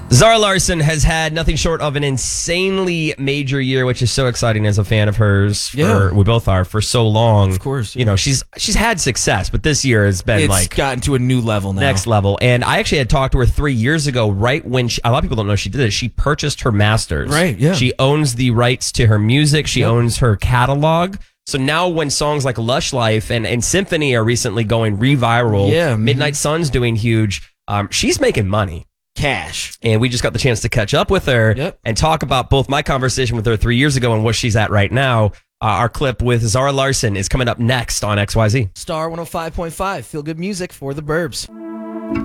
Zara Larsson has had nothing short of an insanely major year, which is so exciting as a fan of hers. We both are for so long. Of course. You know, she's had success, but this year has been It's gotten to a new level now. Next level. And I actually had talked to her 3 years ago, right when a lot of people don't know she did it. She purchased her masters. Right, yeah. She owns the rights to her music. She owns her catalog. So now when songs like Lush Life and Symphony are recently going re-viral, Midnight Sun's doing huge, she's making money. Cash. And we just got the chance to catch up with her and talk about both my conversation with her 3 years ago and what she's at right now. Our clip with Zara Larsson is coming up next on XYZ. Star 105.5. Feel good music for the Burbs.